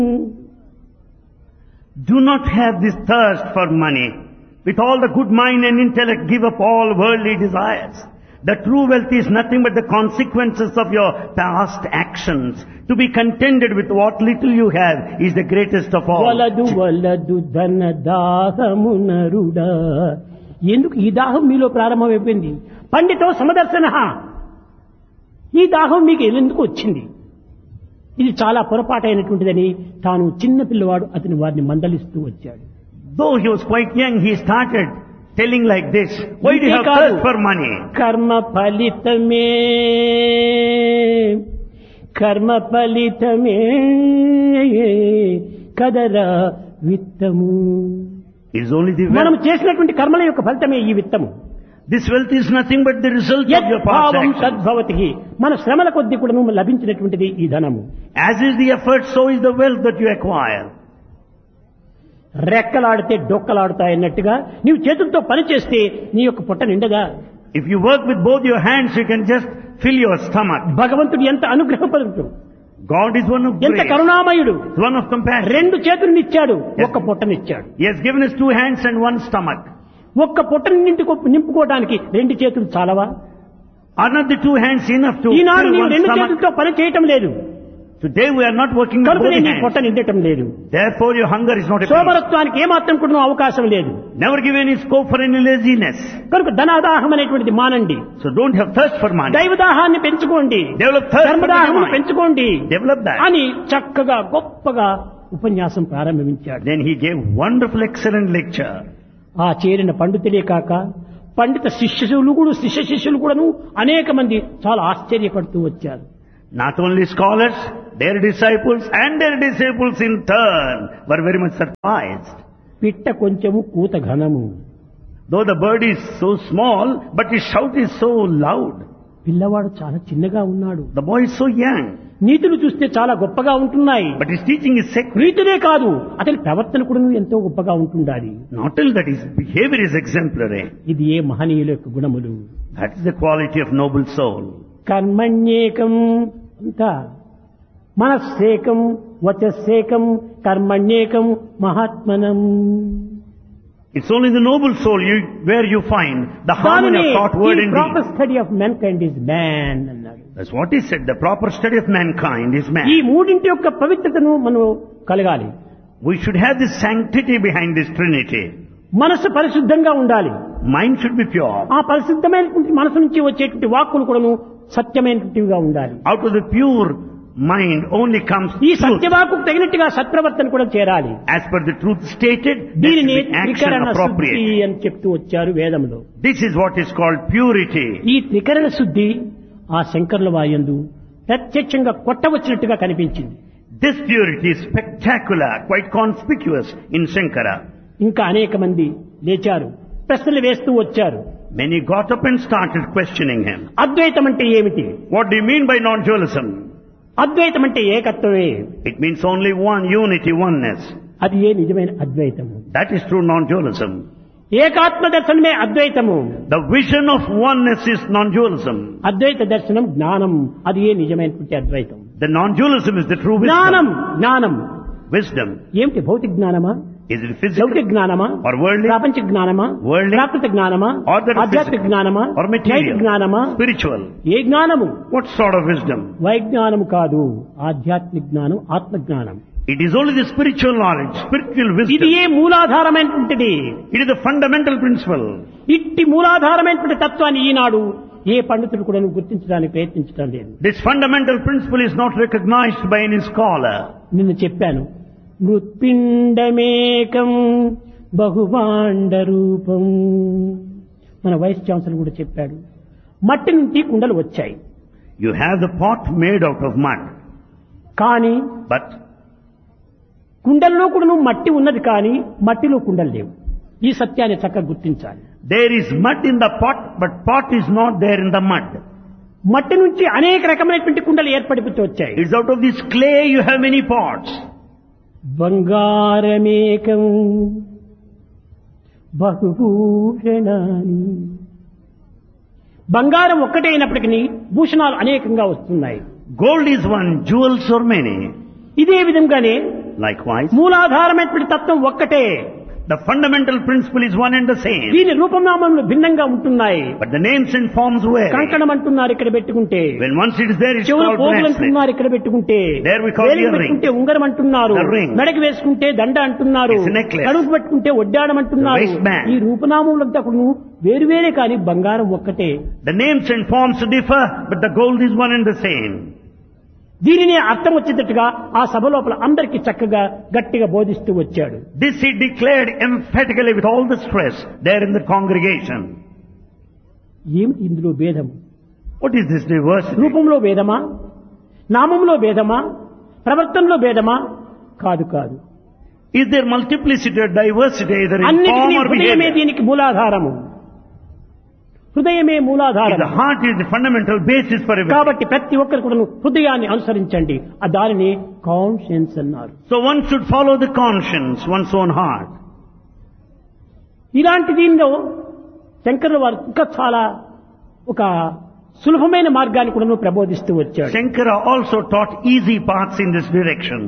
Do not have this thirst for money. With all the good mind and intellect, give up all worldly desires. The true wealth is nothing but the consequences of your past actions. To be contented with what little you have is the greatest of all. వలదు వలదు ధన దాహము నరుడా. ఎందుకు ఈ దాహం మీలో ప్రారంభమైపోయింది? పండితో సమదర్శన. ఈ దాహం మీకు ఎందుకు వచ్చింది? ఇది చాలా పొరపాటైనటువంటిదని తాను చిన్న పిల్లవాడు అతని వారిని మందలిస్తూ వచ్చాడు. Though he was quite young, he started telling like this, why do you have thirst for money? కర్మ ఫలితమే కదరా విత్తము. మనం చేసినటువంటి కర్మల యొక్క ఫలితమే ఈ విత్తము. This wealth is nothing but the result of your past actions. తద్భవతి. మన శ్రమల కొద్ది కూడా లభించినటువంటిది ఈ ధనము. As is the effort, so is the wealth that you acquire. రెక్కలాడితే డొక్కలాడుతాయన్నట్టుగా నీవు చేతులతో పని చేస్తే నీ యొక్క పొట్ట నిండదా? If you work with both your hands, you can just fill your stomach. భగవంతుడు ఎంత అనుగ్రహపరుడు, God is one of ఎంత grace, కరుణామయుడు. one of compassion. రెండు చేతులనిచ్చాడు, ఒక్క పొట్టనిచ్చాడు. He has given us 2 hands and 1 stomach. ఒక్క పొట్టని నింపుకోవడానికి 2 చేతులు చాలవా? Are not the 2 hands enough to Eenadu fill నీవు 1 2 stomach? చేతులతో పని చేయటం లేదు, Today we are not working with both కనుక నీ hands. పొట్ట నిండటం లేదు. Therefore your hunger is not appeased. సోమరత్వానికి ఏమాత్రం కూడా అవకాశం లేదు. Never give any scope for any laziness. కనుక ధనాదాహం అనేటువంటిది మానండి. So don't have thirst for money. దైవదాహాన్ని పెంచుకోండి, Develop thirst for ధర్మదాహాన్ని divine. పెంచుకోండి Develop that. అని చక్కగా గొప్పగా ఉపన్యాసం ప్రారంభించాడు. Then he gave wonderful, excellent lecture. ఆ చేరిన పండితులే కాక పండిత శిష్య శిష్యులు కూడాను అనేక మంది చాలా ఆశ్చర్యపడుతూ వచ్చారు. Not only scholars, their disciples in turn were very much surprised. పిట్ట కొంచెము కూత ఘనము. Though the bird is so small, but his shout is so loud. పిల్లవాడు చాలా చిన్నగా ఉన్నాడు. The boy is so young, నీతులు చూస్తే చాలా గొప్పగా ఉంటున్నాయి. but his teaching is sacred. నీతులే కాదు, అతని ప్రవర్తన కూడా ఎంతో గొప్పగా ఉంటుండాలి. Not only that, his behavior is exemplary. ఇది ఏ మహనీయుల యొక్క గుణములు. That is the quality of noble soul. కర్మణ్యేకం అంతా మనస్సేకం వచస్సేకం కర్మణ్యేకం మహాత్మనం. It's only the noble soul where you find the harmony of thought, word and proper deed. Study of mankind is man అన్నాడు. That's what he said. The proper study of mankind is man. ఈ మూడింటి యొక్క పవిత్రతను మనం కలగాలి. We should have this sanctity behind this Trinity. మనసు పరిశుద్ధంగా ఉండాలి. Mind should be pure. ఆ పరిశుద్ధమైనటువంటి మనసు నుంచి వచ్చేటువంటి వాక్కులు కూడాను సత్యమైనటువంటివిగా ఉండాలి. Out of the pure mind only comes ఈ truth. సత్యవాక్కుకు తగినట్టుగా సత్ప్రవర్తన కూడా చేరాలి. As per the truth stated, there దీనిని should be action త్రికరణ శుద్ధి appropriate. అని చెప్తూ వచ్చారు వేదంలో. This is what is called purity. ఈ త్రికరణ శుద్ధి ఆ శంకరుల వాయందు ప్రత్యక్షంగా కొట్టవచ్చినట్టుగా కనిపించింది. This purity is spectacular, quite conspicuous in Shankara. ఇంకా అనేక మంది లేచారు, ప్రశ్నలు వేస్తూ వచ్చారు. Many got up and started questioning him. అద్వైతం అంటే ఏమిటి? What do you mean by non-dualism? అద్వైతం అంటే ఏకత్వమే. It means only one unity, oneness. అది ఏ నిజమైన అద్వైతము? That is true non-dualism. ఏకాత్మ దర్శనమే అద్వైతము. The vision of oneness is non-dualism. అద్వైత దర్శనం జ్ఞానం, అది ఏ నిజమైనటువంటి అద్వైతం. The non-dualism is the true జ్ఞానం wisdom. జ్ఞానం Wisdom. ఏమిటి? భౌతిక జ్ఞానమా, Is it physical లౌకిక జ్ఞానమా, or worldly ప్రాపంచిక జ్ఞానమా, Worldly. Prakrit జ్ఞానమా, or that is ఆధ్యాత్మిక physical జ్ఞానమా, or నైతిక material, జ్ఞానమా? spiritual? ఏ జ్ఞానము? What sort of wisdom? వైజ్ఞానము కాదు, ఆధ్యాత్మిక జ్ఞానం, ఆత్మ జ్ఞానం. It is only the spiritual knowledge, spiritual ఇది wisdom. A మూలాధారమైనటువంటిది. It is the fundamental principle. ఇట్టి మూలాధారమైనటువంటి తత్వాన్ని ఈనాడు ఏ పండితుడు కూడా గుర్తించడానికి ప్రయత్నించడం లేదు. This fundamental principle is not recognized by any scholar. నిన్ను చెప్పాను, మృత్పిండమేకం బహుభాండ రూపం. మన వైస్ ఛాన్సలర్ కూడా చెప్పాడు, మట్టి నుంచి కుండలు వచ్చాయి. You have the pot made out of mud, కానీ but కుండల్లో కూడా మట్టి ఉన్నది, కానీ మట్టిలో కుండలు లేవు. ఈ సత్యాన్ని చక్కగా గుర్తించాలి. there is mud in the pot, but pot is not there in the mud. మట్టి నుంచి అనేక రకమైనటువంటి కుండలు ఏర్పడిపోతూ వచ్చాయి. It's out of this clay you have many pots. బంగారమేకం బహుభూషణాని. బంగారం ఒక్కటే అయినప్పటికీ భూషణాలు అనేకంగా వస్తున్నాయి. Gold is one, jewels are many. ఇదే విధంగానే Likewise, మూలాధారమైనటువంటి తత్వం ఒక్కటే. the fundamental principle is one and the same. దీని రూపనామములు భిన్నంగా ఉంటున్నాయి. But the names and forms vary. కంకణం అంటున్నారు ఇక్కడ పెట్టుకుంటే, When once it is there, it's చెవులు called పోగులు bracelet. అంటున్నారు ఇక్కడ పెట్టుకుంటే, There we call వేలికి earring. పెట్టుకుంటే ఉంగరం అంటున్నారు, The ring. మెడకి వేసుకుంటే దండ అంటున్నారు, It's a necklace. నడుము పెట్టుకుంటే ఒడ్డాడం అంటున్నారు. The waistband. ఈ రూపనామములంతా కూడా వేరువేరే కానీ బంగారం ఒక్కటే. The names and forms differ, but the gold is one and the same. దీనిని అర్థం వచ్చేటట్టుగా ఆ సభ లోపల అందరికీ చక్కగా గట్టిగా బోధిస్తూ వచ్చాడు. This he declared emphatically with all the stress there in the congregation. ఏమి ఇందులో భేదం? What is this diversity? రూపంలో భేదమా, నామంలో భేదమా, ప్రవర్తనలో భేదమా? కాదు కాదు. Is there multiplicity or diversity either in form అన్నిటికీ or హృదయమే behavior? దీనికి మూలాధారము. హృదయమే మూలాధారం. The heart is the fundamental basis for everything. కాబట్టి ప్రతి ఒక్కరు కూడా హృదయాన్ని అనుసరించండి. ఆ దానిని కాన్షియన్స్ అన్నారు. So one should follow the conscience, one's own heart. ఇలాంటి దీనిలో శంకరుల వారు ఇంకా చాలా ఒక సులభమైన మార్గాన్ని కూడా ప్రబోధిస్తూ వచ్చాడు. Shankara also taught easy paths in this direction.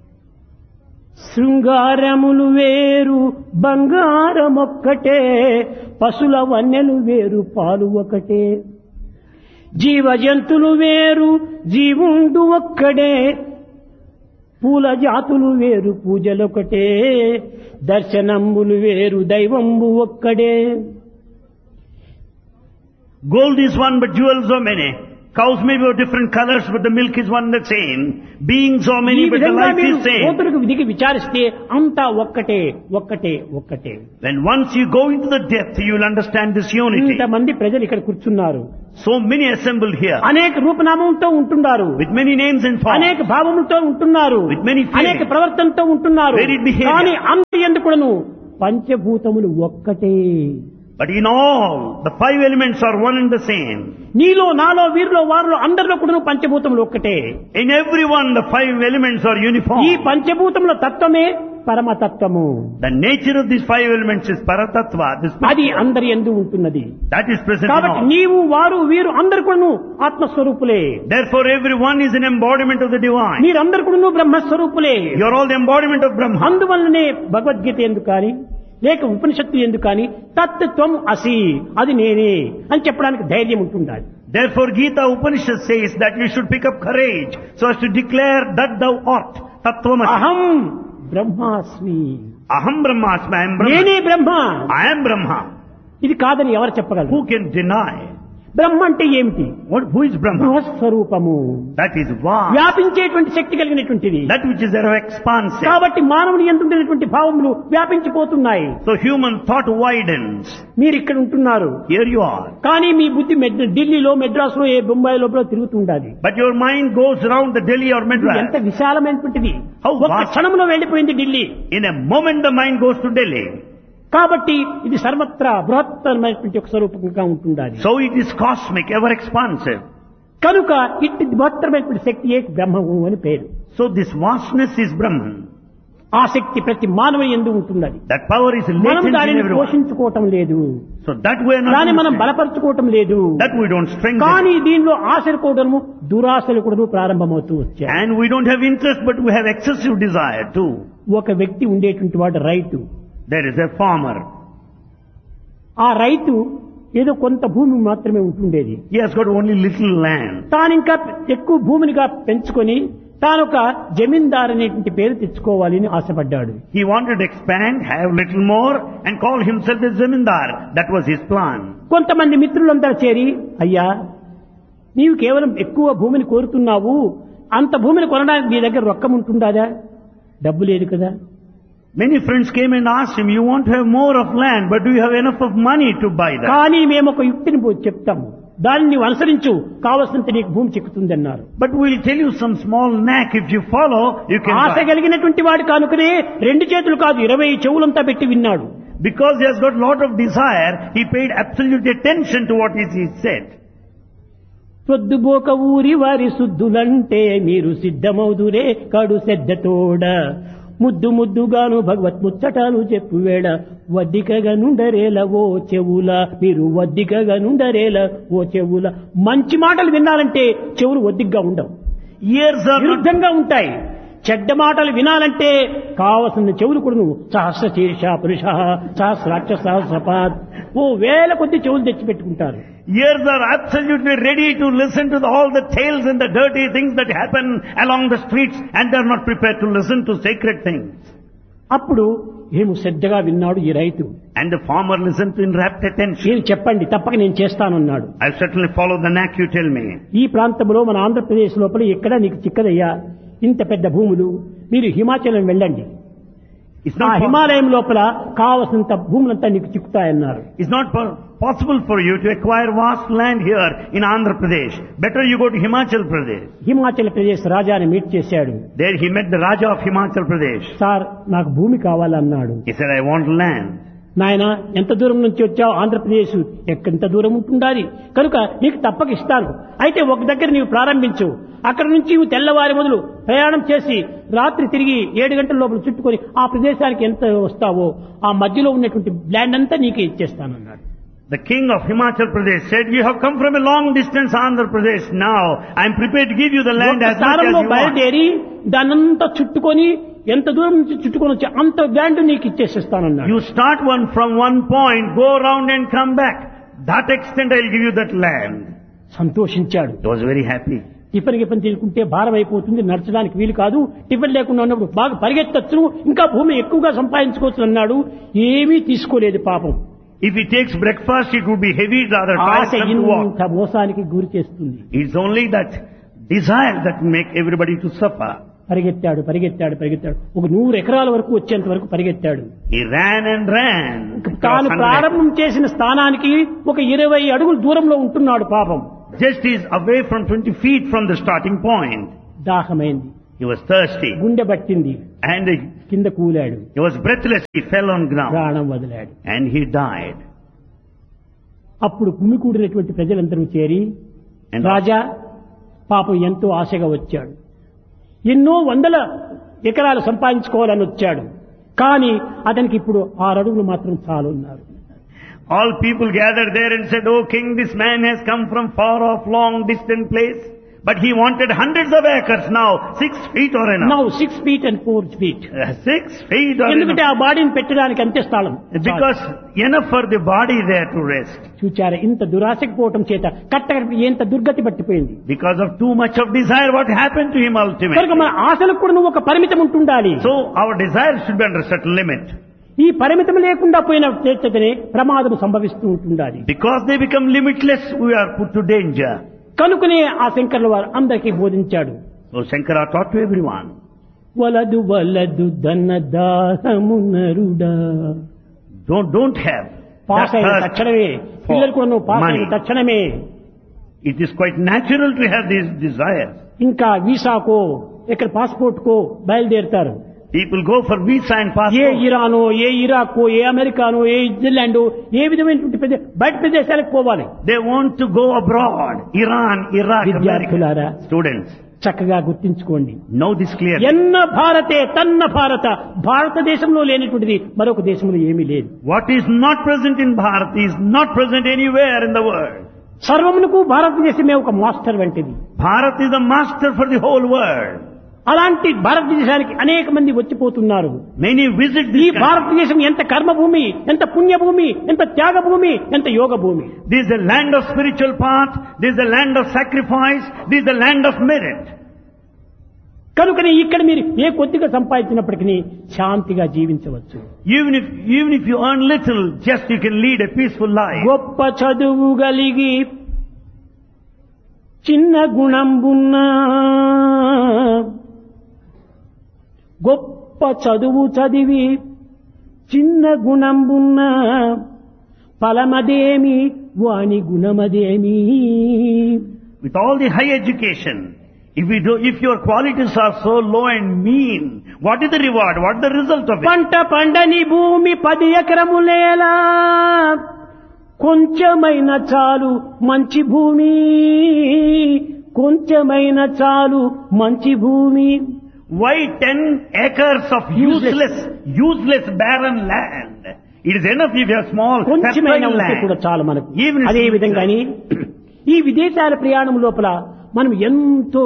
శృంగారములు వేరు బంగారమొక్కటే, పశుల వన్నెలు వేరు పాలు ఒకటే, జీవ జంతులు వేరు జీవుండు ఒక్కడే, పూల జాతులు వేరు పూజలొకటే, దర్శనంబులు వేరు దైవంబు ఒక్కడే. Gold is one, but jewels are many. Cows may be of different colors, but the milk is one and the same. Beings are ఈ many, but the విధంగా life మీరు is same. కోతులకు విధికి విచారిస్తే అంతా ఒక్కటే ఒక్కటే ఒక్కటే. When once you go into the depth, you will understand this unity. ఇంతమంది ప్రజలు ఇక్కడ కూర్చున్నారు, So many assembled here, అనేక రూపనామంతో ఉంటున్నారు, with many names and forms. అనేక భావములతో ఉంటున్నారు, With many feelings. అనేక ప్రవర్తనతో ఉంటున్నారు. Varied behavior. కానీ అందరి ఎందుకును పంచభూతములు ఒక్కటే. But in all, the five elements are one and the same. నీలో నాలో వీరిలో వారిలో అందరిలో కూడా పంచభూతములు ఒక్కటే. In everyone, the five elements are uniform. ఈ పంచభూతముల తత్వమే పరమతత్వము. The nature of these five elements is Paratattva. This అది అందరి యందు ఉంటున్నది. that is present in కాబట్టి all. నీవు వారు వీరు అందరు కూడా ఆత్మస్వరూపులే. Therefore, everyone is an embodiment of the divine. మీరందరు కూడా బ్రహ్మస్వరూపులే. You are all the embodiment of Brahma. అందువల్లనే భగవద్గీత ఎందుకు కానీ లేక ఉపనిషత్తు ఎందుకు కానీ తత్వం అసి, అది నేనే అని చెప్పడానికి ధైర్యం ఉంటుండాలి. Therefore, Gita Upanishad says that you should pick up courage so as to declare that thou art. Tattvamasi. అహం బ్రహ్మాస్మి, Aham Brahmasmi. I am Brahma. నేనే బ్రహ్మ. I am Brahma. ఇది కాదని ఎవరు చెప్పగలరు? Who can deny? బ్రహ్మ అంటే ఏమిటి? Who is Brahma? స్వరూపము, That is vast. వ్యాపించేటువంటి శక్తి కలిగినటువంటిది. That which is thereof expansive. కాబట్టి మానవుని ఎందుకున్నటువంటి భావములు వ్యాపించిపోతున్నాయి. So human thought widens. మీరు ఇక్కడ ఉంటున్నారు, Here you are. కానీ మీ బుద్ధి ఢిల్లీలో మెడ్రాస్లో ఏ బొంబాయి లోపల తిరుగుతుండాలి. But your mind goes around the Delhi or ఎంత Madras. విశాలమైనటువంటిది. How ఒక్క vast. క్షణంలో వెళ్ళిపోయింది Delhi. In a moment the mind goes to Delhi. కాబట్టి ఇది సర్వత్రా బృహత్తరమైనటువంటి ఒక స్వరూపంగా ఉంటుండాలి. So it is cosmic, ever expansive. కనుక ఇట్టి బృహత్తరమైనటువంటి శక్తియే బ్రహ్మము అని పేరు. So this vastness is Brahman. ఆ శక్తి ప్రతి మానవుని యందు ఉంటున్నది. That power is మనం latent in దానిని everyone. పోషించుకోవటం లేదు, So that we are not దాన్ని మనం understanding. బలపరచుకోవటం లేదు. That we don't strengthen. కానీ దీనిలో ఆశలు కూడాను దురాశలు కూడా ప్రారంభమవుతూ వచ్చాయి. And we don't have interest, but we have excessive desire too. ఒక వ్యక్తి ఉండేటువంటి వాడు రైతు. There is a farmer. ఆ రైతు ఏదో కొంత భూమి మాత్రమే ఉంటుండేది. He has got only little land. తాను ఇంకా ఎక్కువ భూమినిగా పెంచుకొని తాను ఒక జమీందార్ అనేటువంటి పేరు తెచ్చుకోవాలి అని ఆశపడ్డాడు. He wanted to expand, have little more, and call himself a zamindar. That was his plan. కొంతమంది మిత్రులందరూ చేరి, అయ్యా నీవు కేవలం ఎక్కువ భూమిని కోరుతున్నావు, అంత భూమిని కొనడానికి నీ దగ్గర రొక్కం ఉంటుందా? డబ్బు లేదు కదా. Many friends came and asked him, you want to have more of land, but do you have enough of money to buy that? కానీ మేము ఒక యుక్తిని చెప్తాము, దాన్ని నీవు అనుసరించు, కావలసినంత నీకు భూమి చిక్కుతుంది అన్నారు. But we'll tell you some small knack. If you follow, you can Asha buy. కలిగినటువంటి వాడు కానుకనే 2 చేతులు కాదు 20 చెవులంతా పెట్టి విన్నాడు. Because he has got lot of desire, he paid absolute attention to what he said. పొద్దుబోక ఊరి వారి శుద్ధులంటే మీరు సిద్ధమౌదురే కడు శ్రద్ధతోడ, ముద్దు ముద్దుగాను భగవత్ ముచ్చటాలు చెప్పువేడ, వద్దికగా నుండరేల ఓ చెవుల, మీరు వద్దికగా నుండరేల ఓ చెవుల. మంచి మాటలు వినాలంటే చెవులు వద్దిగ్గా ఉండవు, Ears are not, విరుద్ధంగా ఉంటాయి. చెడ్డ మాటలు వినాలంటే కావలసిన చెవులు కూడా నువ్వు సహస్ర శీర్ష పురుష సహస్రాక్ష సహస్రపాద్ వేల కొద్ది చెవులు తెచ్చిపెట్టుకుంటారు. Ears are absolutely ready to listen to all the tales and the dirty things that happen along the streets, and they are not prepared to listen to sacred things. అప్పుడు ఏమో శ్రద్ధగా విన్నాడు ఈ రైతు. And the farmer listened to in rapt attention. మీరు చెప్పండి, తప్పక నేను చేస్తానన్నాడు. I'll certainly follow the knack you tell me. ఈ ప్రాంతంలో మన ఆంధ్రప్రదేశ్ లోపల ఎక్కడ నీకు చిక్కదయ్యా, ఇంత పెద్ద భూములు, మీరు హిమాచలం వెళ్ళండి, ఆ హిమాలయం లోపల కావలసినంత భూములంతా నీకు చిక్కుతాయన్నారు. It's not possible for you to acquire vast land here in Andhra Pradesh. Better you go to Himachal Pradesh. Himachal Pradesh రాజాని మీట్ చేశాడు. There he met the Raja of Himachal Pradesh. Sir నాకు భూమి కావాలన్నాడు. He said, I want land. నాయన ఎంత దూరం నుంచి వచ్చావు? ఆంధ్రప్రదేశ్ ఎంత దూరం ఉంటుండాలి, కనుక నీకు తప్పక ఇస్తాను. అయితే ఒక దగ్గర నీవు ప్రారంభించు, అక్కడ నుంచి నువ్వు తెల్లవారి మొదలు ప్రయాణం చేసి రాత్రి తిరిగి 7 గంటల లోపల చుట్టుకొని ఆ ప్రదేశానికి ఎంత వస్తావో ఆ మధ్యలో ఉన్నటువంటి ల్యాండ్ అంతా నీకే ఇచ్చేస్తానన్నాడు. The king of Himachal Pradesh said, you have come from a long distance, Andhra Pradesh. Now I am prepared to give you the land as much as you want. బయలుదేరి దానంతా చుట్టుకొని ఎంత దూరం నుంచి చుట్టుకొని వచ్చి అంత ల్యాండ్ నీకు ఇచ్చేసిస్తానన్నాడు. You start from one point, go around and come back. That extent I will give you that land. సంతోషించాడు. He was very happy. Tiffin తీసుకుంటే భారం అయిపోతుంది, నడచడానికి వీలు కాదు, టిఫిన్ లేకుండా ఉన్నప్పుడు బాగా పరిగెత్తచ్చు, ఇంకా భూమి ఎక్కువగా సంపాదించుకోవచ్చు అన్నాడు. ఏమీ తీసుకోలేదు పాపం. If he takes breakfast, it would be heavy, rather Asha tiresome to walk. ఇంత మోసానికి గురి చేస్తుంది. It's only that desire that make everybody to suffer. పరిగెత్తాడు. ఒక 100 ఎకరాల వరకు వచ్చేంత వరకు పరిగెత్తాడు. He ran and ran. తాను ప్రారంభం చేసిన స్థానానికి ఒక 20 అడుగుల దూరంలో ఉంటున్నాడు పాపం. Just is away from 20 feet from the starting point. దాహమైంది. He was thirsty. గుండె పట్టింది. And కింద కూలాడు. he was breathless. He fell on ground. ప్రాణం వదిలాడు. And he died. అప్పుడు గుమికూడినటువంటి ప్రజలందరూ చేరి, రాజా పాపం ఎంతో ఆశగా వచ్చాడు, ఎన్నో 100 ఎకరాలు సంపాదించుకోవాలని వచ్చాడు, కానీ అతనికి ఇప్పుడు 6 అడుగులు మాత్రం చాలున్నారు. All people gathered there and said, "Oh king, this man has come from far off, long distant place. But he wanted hundreds of acres now. 6 feet or enough." Now 6 feet and 4 feet. 6 feet or ఎందుకంటే enough. ఆ బాడీని పెట్టడానికి అంతే స్థలం. Because enough for the body there to rest. చూచారా, ఇంత దురాశకు పోవటం చేత ఎంత దుర్గతి పట్టిపోయింది. Because of too much of desire, what happened to him కనుక ultimately? మన ఆశలకు కూడా నువ్వు ఒక పరిమితం ఉంటుండాలి. So our desire should be under a certain limit. ఈ పరిమితం లేకుండా పోయిన చేతనే ప్రమాదం సంభవిస్తూ ఉంటుండాలి. Because they become limitless, we are put to danger. కనుకనే ఆ శంకర్ల వారు అందరికీ బోధించాడు. So Shankara taught to everyone. వలదు ధన నరుడా. Don't have పాస్ అయిన తక్షణమే పిల్లలు కూడా నువ్వు పాస్ అయిన తక్షణమే. It is quite natural to have these desires. ఇంకా వీసాకో ఇక్కడ పాస్పోర్ట్ కో బయలుదేరుతారు. People go for visa and A passport. ఇరానో, A ఇరాకో, A americano, A Israel, ఏ విధమైనటువంటి బయట ప్రదేశాలకు పోవాలి. They want to go abroad. Iran, Iraq, విద్యార్థులారా, America. Students, చక్కగా గుర్తించుకోండి. know this clearly. ఎన్న భారతే తన్న భారత, భారతదేశంలో లేనటువంటిది మరొక దేశంలో ఏమీ లేదు. What is not present in Bharat is not present anywhere in the world. సర్వమునకు భారతదేశమే ఒక మాస్టర్ వంటిది. Bharat is the master for the whole world. అలాంటి భారతదేశానికి అనేక మంది వచ్చిపోతున్నారు. Many visit ఈ this country. భారతదేశం ఎంత కర్మభూమి, ఎంత పుణ్యభూమి, ఎంత త్యాగభూమి, ఎంత యోగ భూమి. This is the land of spiritual path. This is the land of sacrifice. This is the land of merit. కనుకనే ఇక్కడ మీరు ఏ కొద్దిగా సంపాదించినప్పటికీ శాంతిగా జీవించవచ్చు. Even if you earn little, just you can lead a peaceful life. గొప్ప చదువు గలిగి చిన్న గుణంబున్నా, గొప్ప చదువు చదివి చిన్న గుణంబున్నా, ఫలమదేమి వాని గుణమదేమి. With all the high education, if your qualities are so low and mean, what is the reward? What is the result of it? పంట పండని భూమి 10 ఎకరములేలా, కొంచెమైన చాలు మంచి భూమి, కొంచెమైన చాలు మంచి భూమి. Why 10 acres of useless barren land? It is enough if you have small కొంచెమైన fertile ఉంటే కూడా land. చాలు మనకు. Even if అదే it's విధంగాని ఈ విదేశాల ప్రయాణం లోపల మనం ఎంతో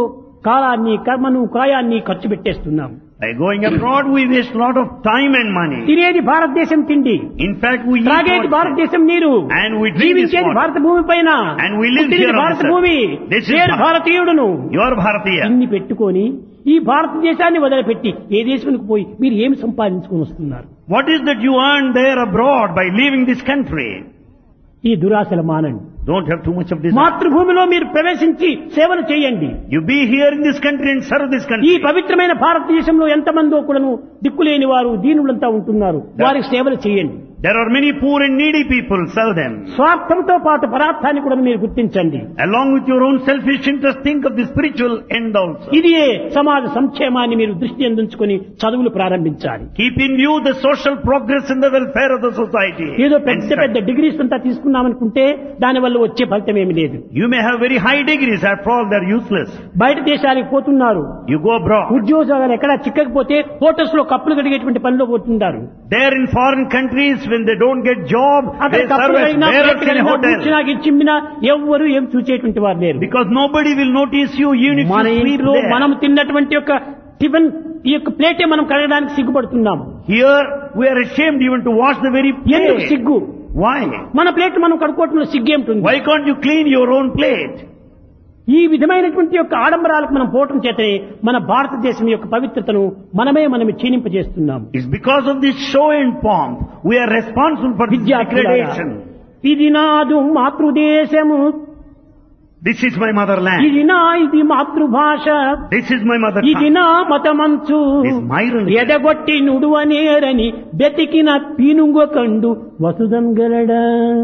కాలాన్ని, కర్మను, కాయాన్ని ఖర్చు పెట్టేస్తున్నాం. By going abroad, we waste a lot of time and money. తినేది భారతదేశం తిండి, In fact, we eat త్రాగేది what- భారతదేశం నీరు, and we drink this జీవించేది water. భారత భూమి పైన, And we live పుట్టినది here on భారత this earth. భూమి, This is నేను Bharat. భారతీయుడును. You are Bharatiya. ఇన్ని పెట్టుకొని ఈ భారతదేశాన్ని వదిలిపెట్టి ఏ దేశానికి పోయి మీరు ఏమి సంపాదించుకొని వస్తున్నారు? What is that you earn there abroad by leaving this country? ఈ దురాశలు మానండి. Don't have too much of desire. మాతృభూమిలో మీరు ప్రవేశించి సేవలు చేయండి. You be here in this country and serve this ఈ country. పవిత్రమైన భారతదేశంలో ఎంతమందో కూడాను దిక్కులేని వారు, దీనులంతా ఉంటున్నారు. వారికి సేవలు చేయండి. There are many poor and needy people. Serve them. స్వార్థంతో పాటు పరార్థాన్ని కూడా మీరు గుర్తించండి. Along with your own selfish interest, think of the spiritual end also. ఇదియే సమాజ సంక్షేమాన్ని మీరు దృష్టి అందించుకొని చదువులు ప్రారంభించాలి. Keep in view the social progress and the welfare of the society. ఏదో And పెద్ద study. పెద్ద డిగ్రీస్ అంతా తీసుకున్నామనుకుంటే దానివల్ల వచ్చే ఫలితం ఏమి లేదు. You may have very high degrees, after all they are useless. బయట దేశాలకు పోతున్నారు, You go abroad. ఉద్యోగాలు ఎక్కడా చిక్కకపోతే హోటల్స్ లో కప్పులు కడిగేటువంటి పనిలో పోతుంటారు. There in foreign countries, when they don't get job, అక్కడ they కప్పులు serve as కడిగినా, bearers ప్లేట్లు in a కడిగినా, hotel. కూర్చున్నా, చిమ్మినా ఎవ్వరూ ఏం చూసేటువంటి వారు లేరు. Because nobody will notice you even if మన you sleep ఇంట్లో there. మనం తిన్నటువంటి యొక్క టిఫిన్ ఈ యొక్క ప్లేటే మనం కడగడానికి సిగ్గుపడుతున్నాం. Here we are ashamed even to wash the very ఎందుకు plate. సిగ్గు? Why? మన ప్లేట్ మనం కడుక్కోవటంలో సిగ్గేంటుంది. Why can't you clean your own plate? ఈ విధమైనటువంటి యొక్క ఆడంబరాలకు మనం పోవటం చేతనే మన భారతదేశం యొక్క పవిత్రతను మనమే క్షీణింపజేస్తున్నాము. It's because of this show and pomp we are responsible for this విద్యార్థులారా, degradation. ఇది నాదు మాతృదేశము, This is my motherland. ఇది మాతృభాష, This is my mother ఇది tongue. నా మతమంచు, This is my religion. ఎదగొట్టి నుడువనేరని బెతికిన పీనుగొకండు వసుదం గలడా.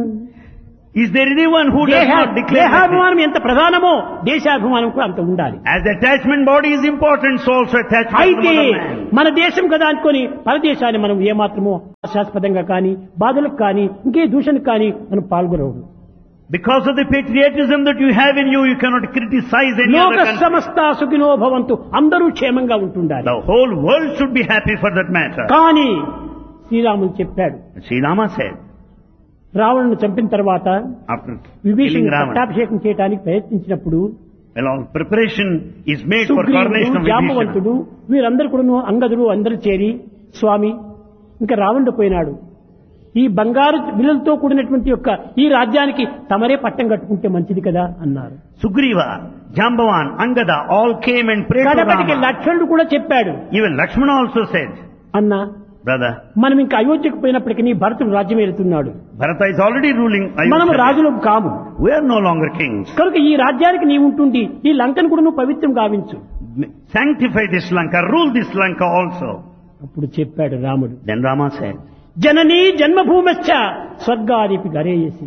Is there anyone who does not declare that? దేహాభిమానం ఎంత ప్రధానమో దేశాభిమానం కూడా అంత ఉండాలి. As the attachment body is important, so also attachment to the అయితే motherland. మన దేశం కదా అనుకొని పరదేశాన్ని మనం ఏమాత్రమో ఆశాస్పదంగా కానీ, బాధలకు కానీ, ఇంకే దూషణకు కానీ మనం పాల్గొనవద్దు. Because of the patriotism that you have in you, you cannot criticize any లోక other country. సమస్త సుఖినో భవంతు, అందరూ క్షేమంగా ఉంటుండాలి. The whole world should be happy for that matter. కానీ శ్రీరాములు చెప్పాడు, Sri Rama said, రావణుని చంపిన తర్వాత after killing విభీషణుడు Ravana, పట్టాభిషేకం చేయడానికి ప్రయత్నించినప్పుడు well, all preparation is made for సుగ్రీవుడు, coronation of Vibhishana. జాంబవంతుడు వీరందరూ కూడా అందరూ చేరి, స్వామి ఇంకా రావణుడు పోయినాడు, ఈ బంగారు విలువలతో కూడినటువంటి యొక్క ఈ రాజ్యానికి తమరే పట్టం కట్టుకుంటే మంచిది కదా అన్నారు. Sugriva, Jambavan, Angada all came and prayed to కడపటికి Rama. లక్ష్మణుడు కూడా చెప్పాడు, Even Lakshmana also said, అన్నా brother, మనం ఇంకా అయోధ్యకు పోయినప్పటికీ భరతుడు రాజ్యం వెళుతున్నాడు, Bharata is already ruling మనము Ayodhya. రాజులు కాము, We are no longer kings. కనుక ఈ రాజ్యానికి నీవు ఉంటుండి ఈ లంకను కూడా నువ్వు పవిత్రం గావించు. Sanctify this Lanka, rule this Lanka also. అప్పుడు చెప్పాడు రాముడు, Then Rama said, జననీ జన్మభూమశ్చ స్వర్గాదిపి గరేయసి.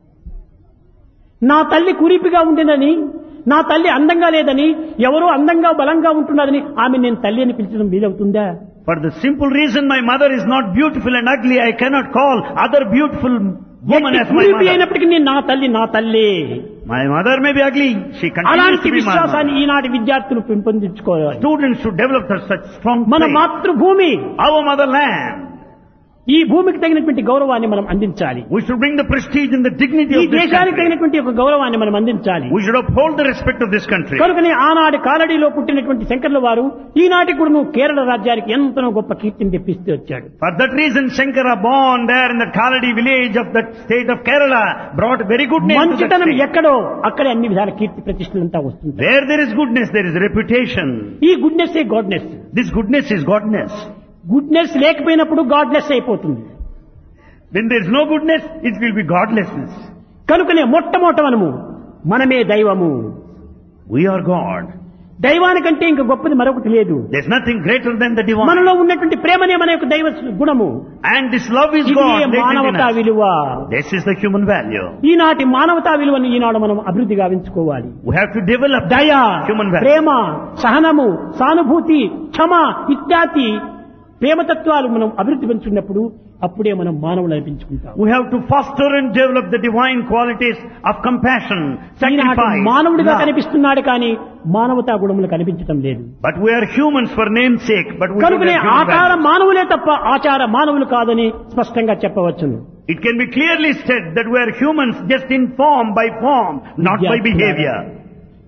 నా తల్లి కురిపిగా ఉండినని, నా తల్లి అందంగా లేదని, ఎవరో అందంగా బలంగా ఉంటున్నదని ఆమె నేను తల్లి అని పిలిచడం వీలవుతుందా? for the simple reason my mother is not beautiful and ugly, I cannot call other beautiful woman as my కురిపి mother. అయినప్పటికీ నేను నా తల్లి. My mother may be ugly, she continues అలాంటి to be my విశ్వాసాన్ని mother. ఈనాటి విద్యార్థులు పెంపొందించుకోవాలి. Students should develop such strong మన faith. మాతృభూమి, Our motherland. ఈ భూమికి తగినటువంటి గౌరవాన్ని మనం అందించాలి. We should bring the prestige and the dignity ఈ of this దేశానికి country. తగినటువంటి ఒక గౌరవాన్ని మనం అందించాలి. We should uphold the respect of this country. కనుకనే ఆనాడు కాలడిలో పుట్టినటువంటి శంకర్ల వారు ఈనాటి కూడా కేరళ రాజ్యానికి ఎంతనో గొప్ప కీర్తిని తెప్పిస్తూ వచ్చాడు. For that reason, Shankara, born there in the Kaladi village of that state of Kerala, brought very good name to that మంచితనం state. ఎక్కడో అక్కడే అన్ని విధాల కీర్తి ప్రతిష్టలంతా వస్తుంది. Where there is goodness, there is reputation. ఈ goodness A goodness. This goodness is godness. Goodness లేకపోయినప్పుడు godless అయిపోతుంది. When there is no goodness, it will be godlessness. కనుకనే మొట్టమొదటమనము మనమే దైవము. We are God. దైవానికంటే ఇంకా గొప్పది మరొకటి లేదు. There is nothing greater than the divine. మనలో ఉన్నటువంటి ప్రేమనే మన యొక్క దైవ గుణము. And this love is ఇదే God. latent in మానవతా us. విలువ. This is the human value. ఈనాటి మానవతా విలువను ఈనాడు మనం అభివృద్ధి గావించుకోవాలి. We have to develop దయ, human value. ప్రేమ, సహనము, సానుభూతి, క్షమ ఇత్యాది ప్రేమతత్వాలు మనం అభివృద్ధి పెంచుకున్నప్పుడు అప్పుడే మనం మానవులు అనిపించుకుంటాం. We have to foster and develop the divine qualities of compassion, Eenadu sacrifice, మానవుడిగా love. కనిపిస్తున్నాడు కానీ మానవతా గుణములు కనిపించడం లేదు. But we are humans for name's sake. But we don't కనుకనే have human ఆచార values. మానవులే తప్ప ఆచార మానవులు కాదని స్పష్టంగా చెప్పవచ్చును. It can be clearly said that we are humans just in form by form, not by behavior.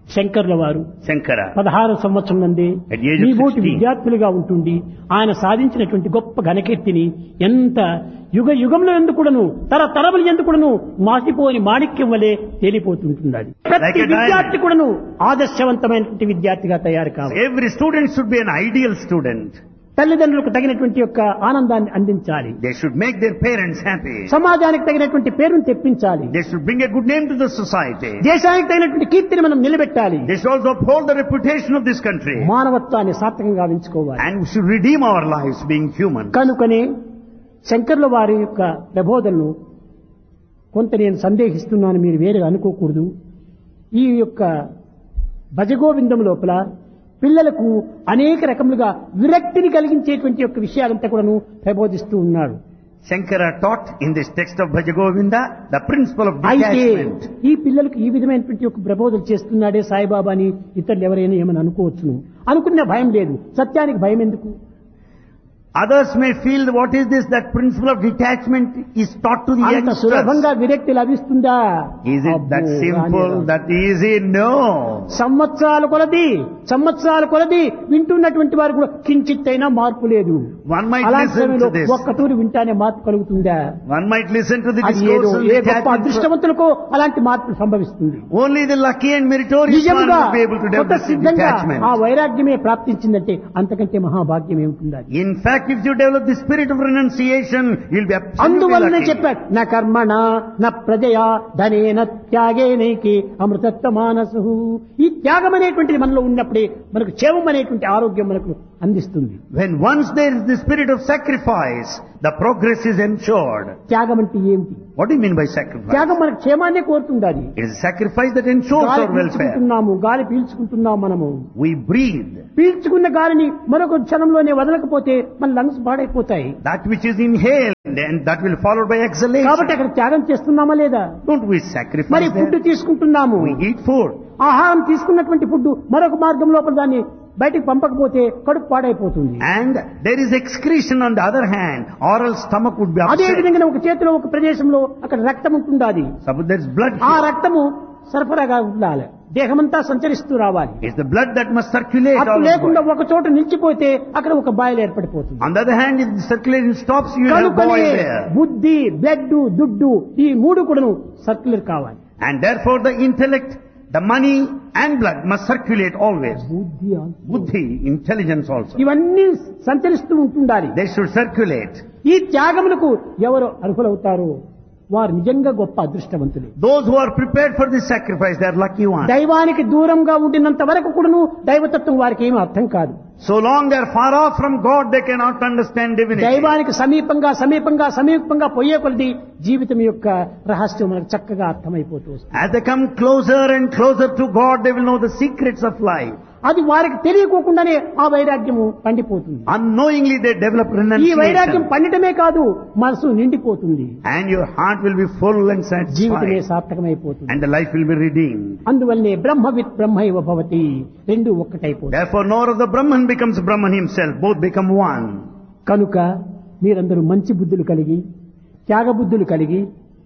శంకర్ల వారు Shankara. 16 సంవత్సరం నందే At the age of ఈ బోటి 16. విద్యార్థులుగా ఉంటుండి ఆయన సాధించినటువంటి గొప్ప ఘనకీర్తిని ఎంత యుగ యుగంలో ఎందుకుడను తరతరములు ఎందుకుడను మాసిపోని మాణిక్యం వలె తేలిపోతుంటున్నది. ప్రతి Like a diamond. విద్యార్థి కూడాను ఆదర్శవంతమైనటువంటి విద్యార్థిగా తయారు కావాలి. Every student should be an ideal student. తల్లిదండ్రులకు తగినటువంటి యొక్క ఆనందాన్ని అందించాలి. They should make their parents happy. సమాజానికి తగినటువంటి పేరును తెప్పించాలి. They should bring a good name to the society. దేశానికి తగినటువంటి కీర్తిని మనం నిలబెట్టాలి. They should also uphold the reputation of this country. మానవత్వాన్ని సార్థకంగా ఉంచుకోవాలి. And we should redeem our lives being human. కనుకనే శంకర్ల వారి యొక్క ప్రబోధనలు కొంత నేను సందేహిస్తున్నాను, మీరు వేరే అనుకోకూడదు. ఈ యొక్క భజగోవిందం లోపల పిల్లలకు అనేక రకములుగా విరక్తిని కలిగించేటువంటి యొక్క విషయాలంతా కూడాను ప్రబోధిస్తూ ఉన్నాడు. Shankara taught in this text of Bhajagovinda the principle of అయితే detachment. ఈ పిల్లలకు ఈ విధమైనటువంటి యొక్క ప్రబోధనలు చేస్తున్నాడే సాయిబాబా అని ఇతరులు ఎవరైనా ఏమని అనుకోవచ్చును. అనుకున్న భయం లేదు. సత్యానికి భయం ఎందుకు? Others may feel what is this, that principle of detachment is taught to the అంత youngsters. సులభంగా విరక్తి లభిస్తుందా? Is it that అబ్బో, simple, రాని that easy? No. సంవత్సరాల కొలది వింటున్నటువంటి వారు కూడా కించిత్తైనా మార్పు లేదు. One might అలాంటి listen సమయంలో to this. ఒక్కటూరి వింటానే మార్పు కలుగుతుందా? One might listen to the అది ఏదో discourse of ఏ గొప్ప detachment. అదృష్టవంతులకు అలాంటి మార్పు సంభవిస్తుంది. Only the lucky and meritorious one నిజంగా will be able to కొత్త develop this సిద్ధంగా detachment. ఆ వైరాగ్యమే ప్రాప్తించిందంటే అంతకంటే మహాభాగ్యం ఏముంటుంది? In fact, if you develop the spirit of renunciation, you'll be absolutely అందువల్లనే lucky. చెప్పాడు, నా కర్మణ నా ప్రజయా ధనేన త్యాగేనైకి అమృతత్వ మానసు. ఈ త్యాగం అనేటువంటిది మనలో ఉన్నప్పుడే మనకు క్షేమం అనేటువంటి ఆరోగ్యం మనకు అందిస్తుంది. When once there is the spirit of sacrifice, the progress is ensured. త్యాగం అంటే ఏమిటి? What do you mean by sacrifice? త్యాగం మనకు క్షేమాన్నే కోరుతుండాలి. It is a sacrifice that ensures గాలి our welfare. పీల్చుకుంటున్నాము, గాలి పీల్చుకుంటున్నాము మనము. We breathe. పీల్చుకున్న గాలిని మరొక క్షణంలోనే వదలకపోతే మన లంగ్స్ పాడైపోతాయి. That which is inhaled and that will followed by exhalation. కాబట్టి అక్కడ త్యాగం చేస్తున్నామా లేదా? Don't we మరి sacrifice ఫుడ్ there? తీసుకుంటున్నాము. We eat food. ఆహారం తీసుకున్నటువంటి ఫుడ్ మరొక మార్గం లోపల దాన్ని బయటికి పంపకపోతే కడుపు పాడైపోతుంది. And there is excretion on the other hand, or else stomach would be అదే upset. విధంగా ఒక చేతిలో ఒక ప్రదేశంలో అక్కడ రక్తం ఉంటుండాలి. Suppose there is blood ఆ here. రక్తము సరఫరాగా ఉండాలి, దేహమంతా సంచరిస్తూ రావాలి. It's the blood that must circulate అప్పుడు all over. లేకుండా ఒక చోట నిలిచిపోతే అక్కడ ఒక boil ఏర్పడిపోతుంది. On the other hand, if the circulation stops, you have కనుకనే boil there. బుద్ధి, బ్లడ్, దుడ్డు ఈ మూడు కూడాను సర్క్యులర్ కావాలి. And therefore the intellect, the money and blood must circulate always. బుద్ధి Buddhi, intelligence also. ఇవన్నీ సంచరిస్తూ ఉంటుండాలి. They should circulate. ఈ త్యాగములకు ఎవరు అర్హులవుతారో వారు నిజంగా గొప్ప అదృష్టవంతులు. Those who are prepared for this sacrifice, they are lucky ones. దైవానికి దూరంగా ఉండినంత వరకు కూడాను దైవతత్వం వారికి ఏమీ అర్థం కాదు. So long they are far off from God, they cannot understand divinity. దైవానికి సమీపంగా పోయే కొలది జీవితం యొక్క రహస్యం మనకు చక్కగా అర్థమైపోతూ వస్తుంది. As they come closer and closer to God, they will know the secrets of life. అది వారికి తెలియకోకుండానే ఆ వైరాగ్యము పండిపోతుంది. Unknowingly they develop ఈ వైరాగ్యం renunciation. పండిటమే కాదు, మనసు నిండిపోతుంది, And your heart will be full and జీవితమే satisfied. సార్థకమైపోతుంది. And the life will be redeemed. అందువల్లనే బ్రహ్మవిత్ బ్రహ్మైవ భవతి, రెండు ఒక్కటైపోతుంది. Therefore, nor of the Brahman becomes Brahman himself. Both become one. కనుక మీరందరూ మంచి బుద్ధులు కలిగి, త్యాగబుద్ధులు కలిగి,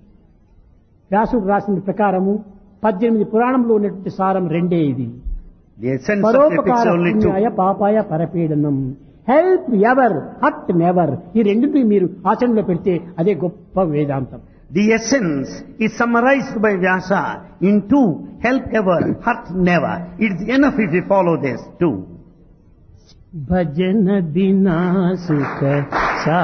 వ్యాసుడు రాసిన ప్రకారము 18 పురాణంలో ఉన్నటువంటి సారం రెండే ఇది. The essence of పరోపకార epics only two. పుణ్యాయ పాపాయ పరపీడనం, help ever hurt never. ఈ రెండింటిని మీరు ఆచరణలో పెడితే అదే గొప్ప వేదాంతం. The essence is summarized by Vyasa in two: help ever, hurt never. It is enough if you follow this too. భజన బినా సుఖ